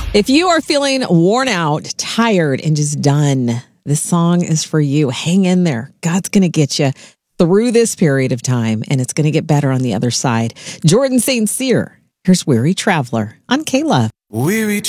If you are feeling worn out, tired, and just done, this song is for you. Hang in there. God's going to get you through this period of time, and it's going to get better on the other side. Jordan St. Cyr, here's Weary Traveler on K-Love. Weary